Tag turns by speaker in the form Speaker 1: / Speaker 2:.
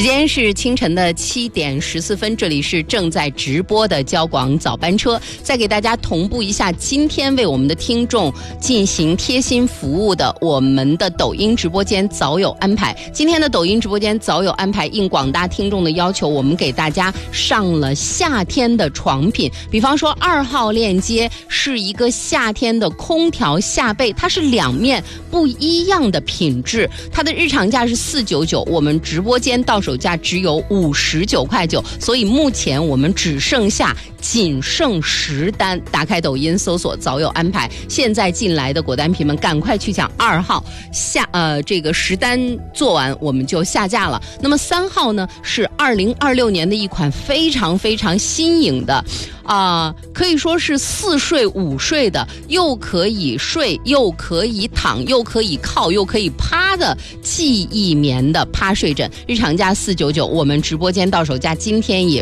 Speaker 1: 时间是清晨的7点14分，这里是正在直播的交广早班车。再给大家同步一下今天为我们的听众进行贴心服务的我们的抖音直播间早有安排。今天的抖音直播间早有安排，应广大听众的要求，我们给大家上了夏天的床品。比方说2号链接是一个夏天的空调夏被，它是两面不一样的品质，它的日常价是499，我们直播间到手价只有59.9块，所以目前我们仅剩10单。打开抖音搜索早有安排，现在进来的果单皮们赶快去抢2号这个10单做完我们就下架了。那么3号呢是2026年的一款非常非常新颖的可以说是4睡5睡的，又可以睡又可以躺又可以靠又可以趴的记忆棉的趴睡枕，日常价499，我们直播间到手价今天也